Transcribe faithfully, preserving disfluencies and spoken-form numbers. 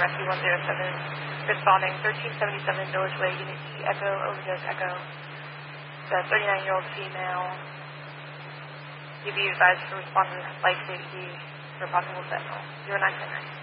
Rescue one zero seven, responding thirteen seventy-seton Village Way, Unit E, Echo, Overdose Echo. The thirty-nine-year-old female. You be advised to respond to life safety for possible fentanyl. zero nine ten nine.